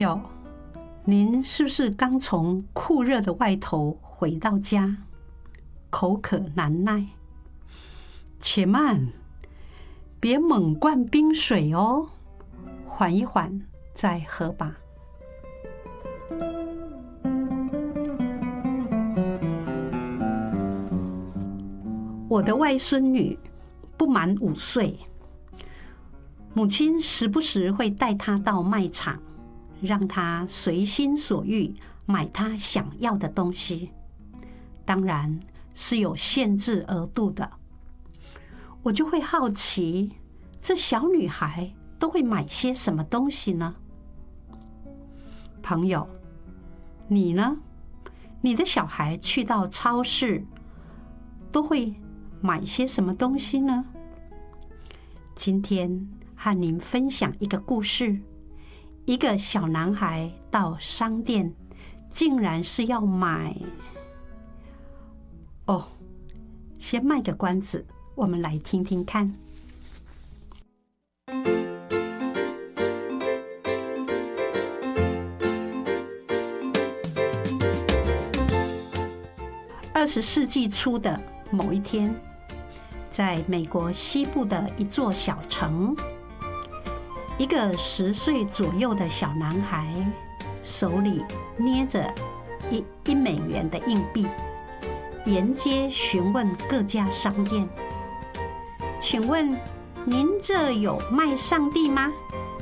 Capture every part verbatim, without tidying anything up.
友，您是不是刚从酷热的外头回到家，口渴难耐？且慢，别猛灌冰水哦，缓一缓再喝吧。我的外孙女不满五岁，母亲时不时会带她到卖场，让她随心所欲买她想要的东西，当然是有限制额度的。我就会好奇，这小女孩都会买些什么东西呢？朋友，你呢？你的小孩去到超市都会买些什么东西呢？今天和您分享一个故事。一个小男孩到商店，竟然是要买……哦，先卖个关子，我们来听听看。二十世纪初的某一天，在美国西部的一座小城，一个十岁左右的小男孩手里捏着一一美元的硬币，沿街询问各家商店：“请问您这有卖上帝吗？”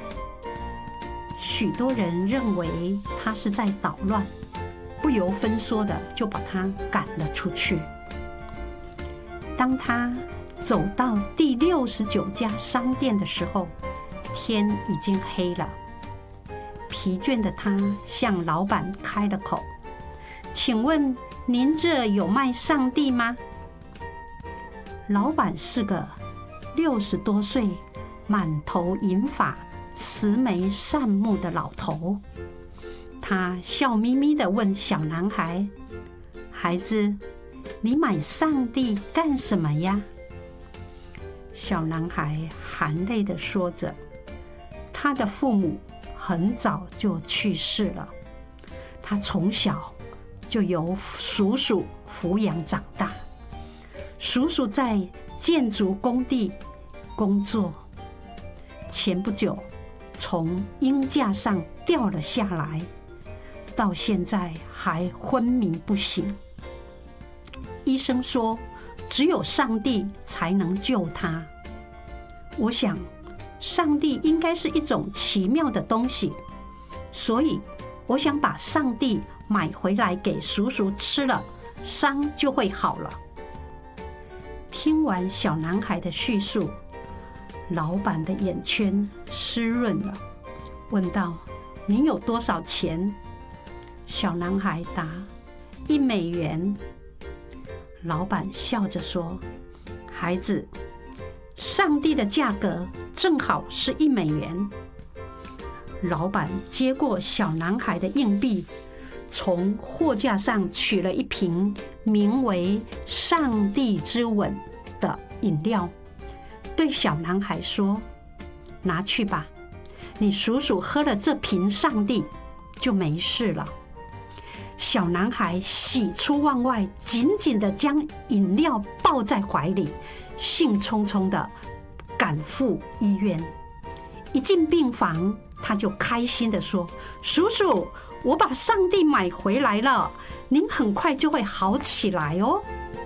许多人认为他是在捣乱，不由分说的就把他赶了出去。当他走到第六十九家商店的时候，天已经黑了。疲倦的他向老板开了口：“请问您这有卖上帝吗？”老板是个六十多岁、满头银发、慈眉善目的老头。他笑眯眯地问小男孩：“孩子，你买上帝干什么呀？”小男孩含泪地说着，他的父母很早就去世了，他从小就由叔叔抚养长大。叔叔在建筑工地工作，前不久从鹰架上掉了下来，到现在还昏迷不醒。医生说，只有上帝才能救他。我想，上帝应该是一种奇妙的东西，所以我想把上帝买回来给叔叔吃了，伤就会好了。听完小男孩的叙述，老板的眼圈湿润了，问道：“你有多少钱？”小男孩答：“一美元。”老板笑着说：“孩子，上帝的价格正好是一美元。”老板接过小男孩的硬币，从货架上取了一瓶名为“上帝之吻”的饮料，对小男孩说：“拿去吧，你叔叔喝了这瓶上帝就没事了。”小男孩喜出望外，紧紧地将饮料抱在怀里，兴冲冲地赶赴医院。一进病房，他就开心地说：“叔叔，我把上帝买回来了，您很快就会好起来哦。”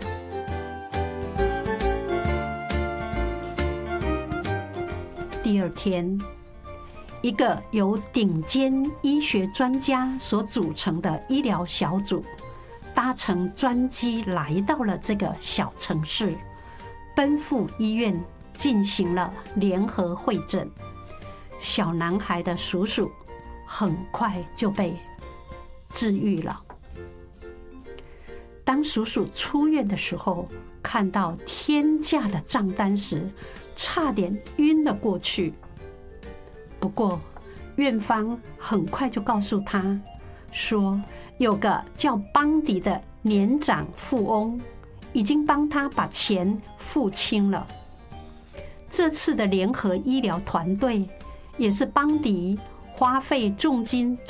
第二天，一个由顶尖医学专家所组成的医疗小组，搭乘专机来到了这个小城市，奔赴医院进行了联合会诊。小男孩的叔叔很快就被治愈了。当叔叔出院的时候，看到天价的账单时，差点晕了过去。不过，院方很快就告诉他说，有个叫邦迪的年长富翁已经帮他把钱付清了。这次的联合医疗团队也是邦迪花费重金